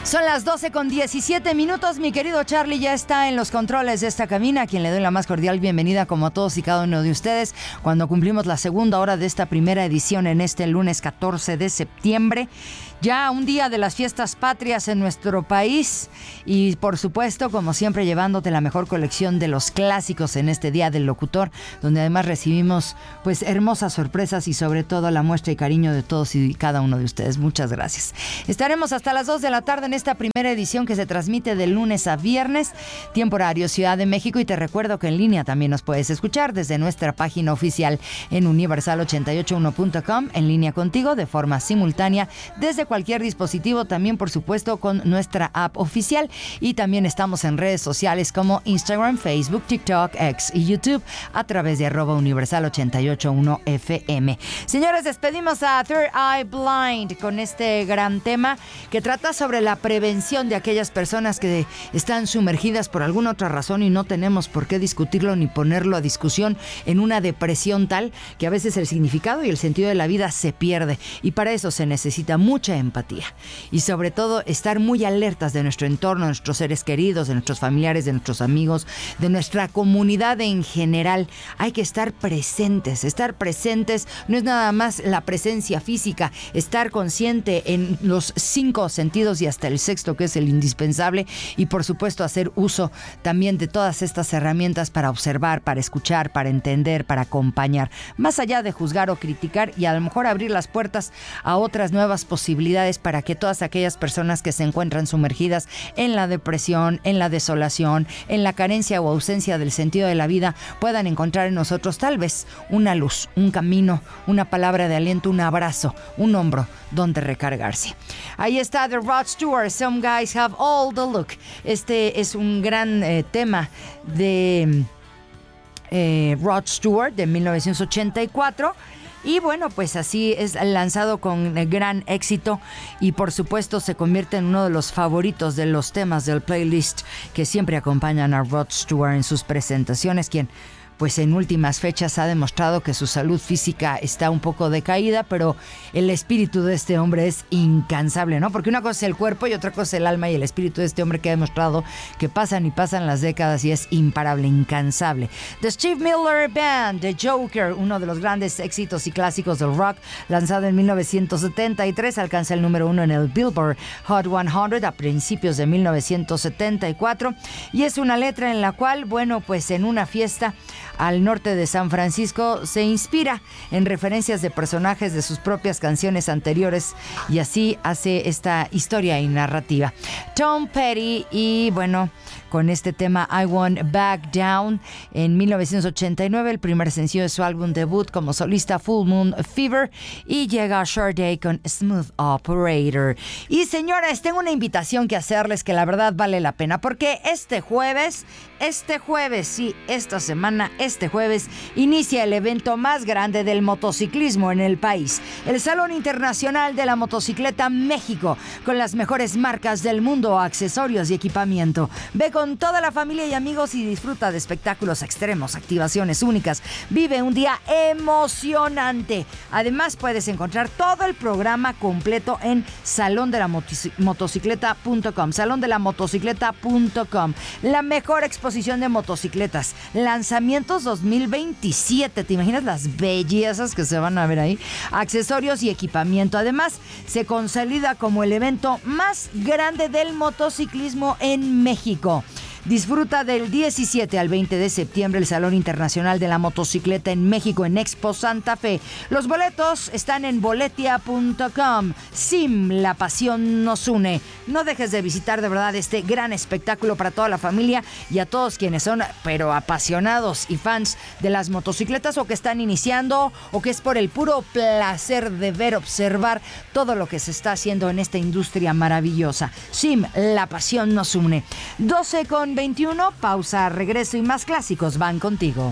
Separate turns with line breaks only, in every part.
Son las 12:17, mi querido Charlie ya está en los controles de esta cabina, a quien le doy la más cordial bienvenida como a todos y cada uno de ustedes cuando cumplimos la segunda hora de esta primera edición en este lunes 14 de septiembre. Ya un día de las fiestas patrias en nuestro país y por supuesto, como siempre, llevándote la mejor colección de los clásicos en este Día del Locutor, donde además recibimos pues hermosas sorpresas y sobre todo la muestra y cariño de todos y cada uno de ustedes. Muchas gracias. Estaremos hasta las 2 de la tarde en esta primera edición que se transmite de lunes a viernes, tiempo horario Ciudad de México, y te recuerdo que en línea también nos puedes escuchar desde nuestra página oficial en universal881.com, en línea contigo de forma simultánea desde cualquier dispositivo, también por supuesto con nuestra app oficial, y también estamos en redes sociales como Instagram, Facebook, TikTok, X y YouTube a través de @universal881fm. Señores, despedimos a Third Eye Blind con este gran tema que trata sobre la prevención de aquellas personas que están sumergidas por alguna otra razón y no tenemos por qué discutirlo ni ponerlo a discusión en una depresión tal que a veces el significado y el sentido de la vida se pierde, y para eso se necesita mucha empatía y sobre todo estar muy alertas de nuestro entorno, de nuestros seres queridos, de nuestros familiares, de nuestros amigos, de nuestra comunidad en general. Hay que estar presentes. Estar presentes no es nada más la presencia física, estar consciente en los 5 sentidos y hasta el sexto, que es el indispensable, y por supuesto hacer uso también de todas estas herramientas para observar, para escuchar, para entender, para acompañar, más allá de juzgar o criticar, y a lo mejor abrir las puertas a otras nuevas posibilidades para que todas aquellas personas que se encuentran sumergidas en la depresión, en la desolación, en la carencia o ausencia del sentido de la vida, puedan encontrar en nosotros tal vez una luz, un camino, una palabra de aliento, un abrazo, un hombro donde recargarse. Ahí está The Rod Stewart, Some Guys Have All the Look. Este es un gran tema de Rod Stewart de 1984. Y bueno, pues así es lanzado con gran éxito y por supuesto se convierte en uno de los favoritos de los temas del playlist que siempre acompañan a Rod Stewart en sus presentaciones, quien pues en últimas fechas ha demostrado que su salud física está un poco decaída, pero el espíritu de este hombre es incansable, ¿no? Porque una cosa es el cuerpo y otra cosa es el alma, y el espíritu de este hombre que ha demostrado que pasan y pasan las décadas y es imparable, incansable. The Steve Miller Band, The Joker, uno de los grandes éxitos y clásicos del rock, lanzado en 1973, alcanza el número 1 en el Billboard Hot 100 a principios de 1974, y es una letra en la cual, bueno, pues en una fiesta al norte de San Francisco se inspira en referencias de personajes de sus propias canciones anteriores, y así hace esta historia y narrativa. Tom Petty, y bueno, con este tema I Won't Back Down en 1989, el primer sencillo de su álbum debut como solista Full Moon Fever, y llega Short Day con Smooth Operator. Y señores, tengo una invitación que hacerles que la verdad vale la pena, porque este jueves, sí, esta semana, este jueves, inicia el evento más grande del motociclismo en el país, el Salón Internacional de la Motocicleta México, con las mejores marcas del mundo, accesorios y equipamiento. Ve con toda la familia y amigos y disfruta de espectáculos extremos, activaciones únicas. Vive un día emocionante. Además, puedes encontrar todo el programa completo en salondelamotocicleta.com, salondelamotocicleta.com. La mejor exposición de motocicletas, lanzamientos 2027. ¿Te imaginas las bellezas que se van a ver ahí? Accesorios y equipamiento. Además, se consolida como el evento más grande del motociclismo en México. Disfruta del 17 al 20 de septiembre el Salón Internacional de la Motocicleta en México, en Expo Santa Fe. Los boletos están en boletia.com. SIM, la pasión nos une. No dejes de visitar de verdad este gran espectáculo para toda la familia y a todos quienes son pero apasionados y fans de las motocicletas, o que están iniciando, o que es por el puro placer de ver, observar todo lo que se está haciendo en esta industria maravillosa. SIM, la pasión nos une. 12:21, pausa, regreso y más clásicos van contigo.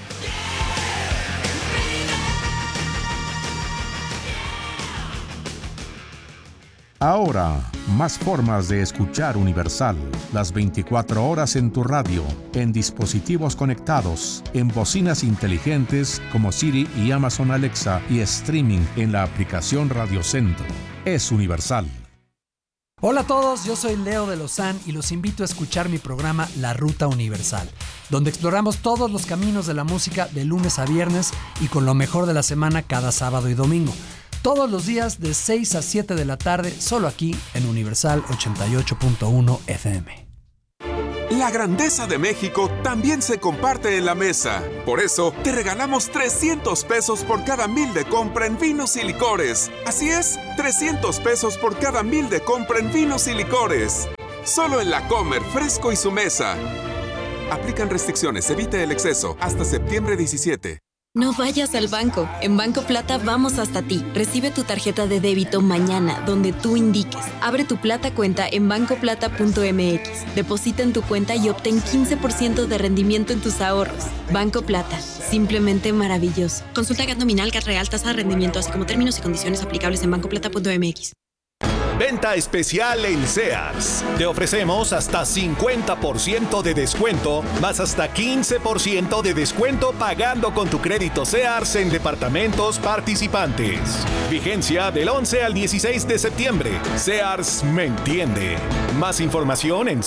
Ahora, más formas de escuchar Universal. Las 24 horas en tu radio, en dispositivos conectados, en bocinas inteligentes como Siri y Amazon Alexa, y streaming en la aplicación Radio Centro. Es Universal.
Hola a todos, yo soy Leo de Lozán y los invito a escuchar mi programa La Ruta Universal, donde exploramos todos los caminos de la música de lunes a viernes y con lo mejor de la semana cada sábado y domingo. Todos los días de 6 a 7 de la tarde, solo aquí en Universal 88.1 FM.
La grandeza de México también se comparte en la mesa. Por eso, te regalamos 300 pesos por cada 1,000 de compra en vinos y licores. Así es, 300 pesos por cada 1,000 de compra en vinos y licores. Solo en La Comer, Fresco y Su Mesa. Aplican restricciones, evite el exceso. Hasta septiembre 17.
No vayas al banco. En Banco Plata vamos hasta ti. Recibe tu tarjeta de débito mañana, donde tú indiques. Abre tu Plata cuenta en bancoplata.mx. Deposita en tu cuenta y obtén 15% de rendimiento en tus ahorros. Banco Plata. Simplemente maravilloso. Consulta GAT nominal, GAT real, tasa de rendimiento, así como términos y condiciones aplicables en bancoplata.mx.
Venta especial en Sears. Te ofrecemos hasta 50% de descuento, más hasta 15% de descuento pagando con tu crédito Sears en departamentos participantes. Vigencia del 11 al 16 de septiembre. Sears me entiende. Más información en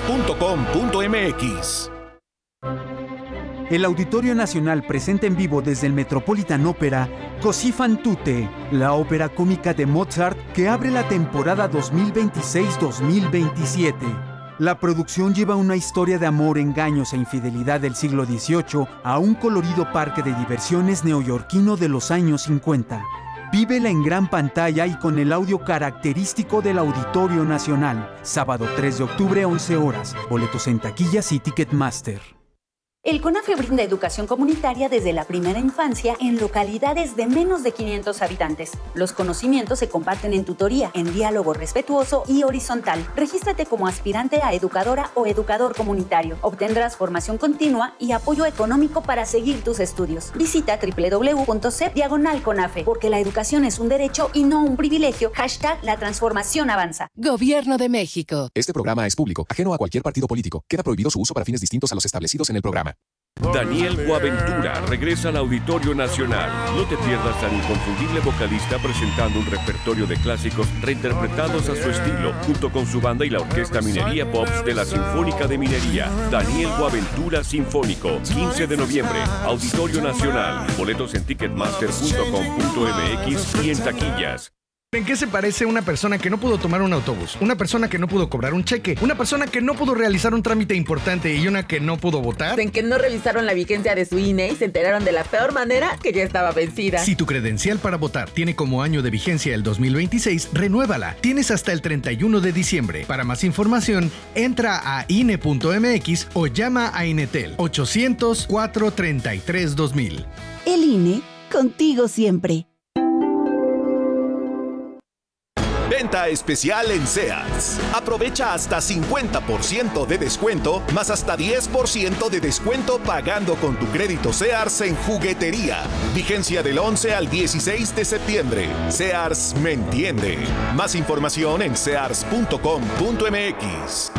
sears.com.mx.
El Auditorio Nacional presenta en vivo desde el Metropolitan Opera Così fan tutte, la ópera cómica de Mozart que abre la temporada 2026-2027. La producción lleva una historia de amor, engaños e infidelidad del siglo XVIII a un colorido parque de diversiones neoyorquino de los años 50. Vívela en gran pantalla y con el audio característico del Auditorio Nacional. Sábado 3 de octubre, 11 horas. Boletos en taquillas y Ticketmaster.
El CONAFE brinda educación comunitaria desde la primera infancia en localidades de menos de 500 habitantes. Los conocimientos se comparten en tutoría, en diálogo respetuoso y horizontal. Regístrate como aspirante a educadora o educador comunitario. Obtendrás formación continua y apoyo económico para seguir tus estudios. Visita www.cep/CONAFE, porque la educación es un derecho y no un privilegio. #La transformación avanza.
Gobierno de México.
Este programa es público, ajeno a cualquier partido político. Queda prohibido su uso para fines distintos a los establecidos en el programa.
Daniel Boaventura regresa al Auditorio Nacional. No te pierdas al inconfundible vocalista presentando un repertorio de clásicos reinterpretados a su estilo, junto con su banda y la Orquesta Minería Pops de la Sinfónica de Minería. Daniel Boaventura Sinfónico, 15 de noviembre, Auditorio Nacional. Boletos en ticketmaster.com.mx y en taquillas.
¿En qué se parece una persona que no pudo tomar un autobús? Una persona que no pudo cobrar un cheque, una persona que no pudo realizar un trámite importante y una que no pudo votar.
En que no revisaron la vigencia de su INE y se enteraron de la peor manera que ya estaba vencida.
Si tu credencial para votar tiene como año de vigencia el 2026, renuévala. Tienes hasta el 31 de diciembre. Para más información, entra a INE.mx o llama a Inetel 800-433-2000.
El INE, contigo siempre.
Venta especial en Sears. Aprovecha hasta 50% de descuento, más hasta 10% de descuento pagando con tu crédito Sears en juguetería. Vigencia del 11 al 16 de septiembre. Sears me entiende. Más información en sears.com.mx.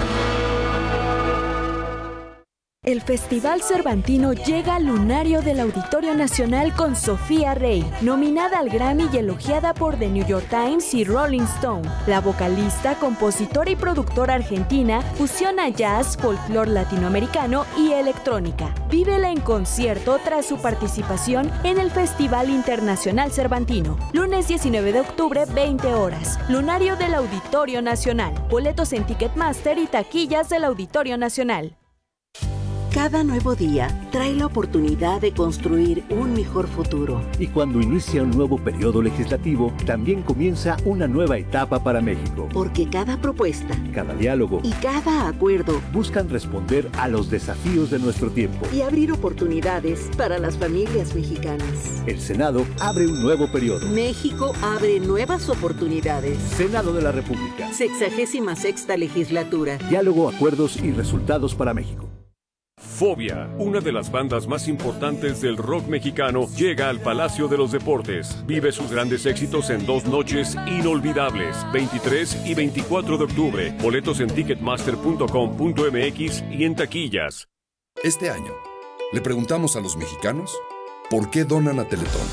El Festival Cervantino llega al lunario del Auditorio Nacional con Sofía Rey, nominada al Grammy y elogiada por The New York Times y Rolling Stone. La vocalista, compositora y productora argentina fusiona jazz, folclore latinoamericano y electrónica. Vívela en concierto tras su participación en el Festival Internacional Cervantino. Lunes 19 de octubre, 20 horas. Lunario del Auditorio Nacional. Boletos en Ticketmaster y taquillas del Auditorio Nacional.
Cada nuevo día trae la oportunidad de construir un mejor futuro.
Y cuando inicia un nuevo periodo legislativo, también comienza una nueva etapa para México.
Porque cada propuesta,
cada diálogo
y cada acuerdo
buscan responder a los desafíos de nuestro tiempo
y abrir oportunidades para las familias mexicanas.
El Senado abre un nuevo periodo.
México abre nuevas oportunidades.
Senado de la República.
66ª legislatura.
Diálogo, acuerdos y resultados para México.
Fobia, una de las bandas más importantes del rock mexicano, llega al Palacio de los Deportes. Vive sus grandes éxitos en 2 noches inolvidables, 23 y 24 de octubre. Boletos en ticketmaster.com.mx y en taquillas.
Este año, le preguntamos a los mexicanos ¿por qué donan a Teletón?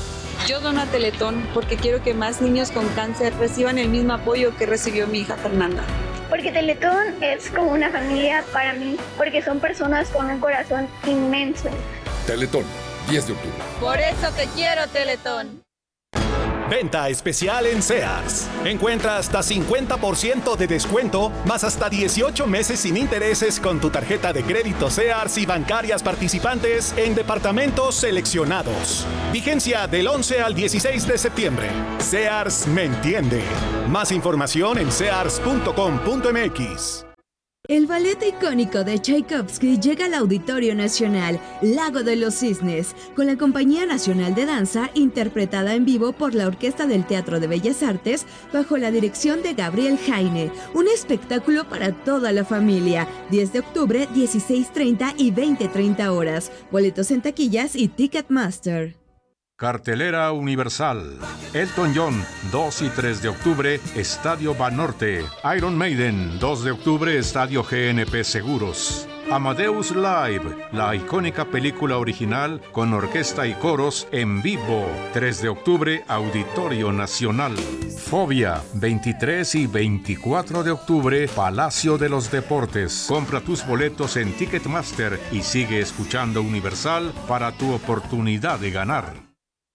Yo dono a Teletón porque quiero que más niños con cáncer reciban el mismo apoyo que recibió mi hija Fernanda.
Porque Teletón es como una familia para mí, porque son personas con un corazón inmenso.
Teletón, 10 de octubre.
Por eso te quiero, Teletón.
Venta especial en Sears. Encuentra hasta 50% de descuento, más hasta 18 meses sin intereses con tu tarjeta de crédito Sears y bancarias participantes en departamentos seleccionados. Vigencia del 11 al 16 de septiembre. Sears me entiende. Más información en sears.com.mx.
El ballet icónico de Tchaikovsky llega al Auditorio Nacional, Lago de los Cisnes, con la Compañía Nacional de Danza, interpretada en vivo por la Orquesta del Teatro de Bellas Artes, bajo la dirección de Gabriel Jaine. Un espectáculo para toda la familia. 10 de octubre, 16:30 y 20:30 horas. Boletos en taquillas y Ticketmaster.
Cartelera Universal. Elton John, 2 y 3 de octubre, Estadio Banorte. Iron Maiden, 2 de octubre, Estadio GNP Seguros. Amadeus Live, la icónica película original con orquesta y coros en vivo. 3 de octubre, Auditorio Nacional. Fobia, 23 y 24 de octubre, Palacio de los Deportes. Compra tus boletos en Ticketmaster y sigue escuchando Universal para tu oportunidad de ganar.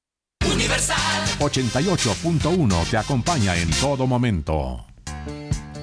88.1 te acompaña en todo momento.